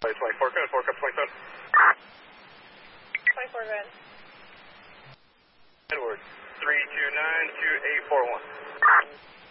24, go ahead, 4 cup 27. 24, go ahead. Edward, 329-2841.